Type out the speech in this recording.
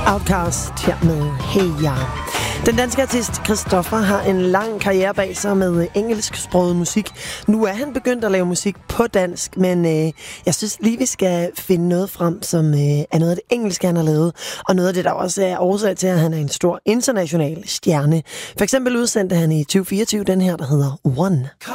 Outcast her med Hey Ya. Den danske artist Christoffer har en lang karriere bag sig med engelsksproget musik. Nu er han begyndt at lave musik på dansk, men jeg synes lige, vi skal finde noget frem, som er noget af det engelske, han har lavet, og noget af det, der også er årsag til, at han er en stor international stjerne. For eksempel udsendte han i 2024 den her, der hedder One.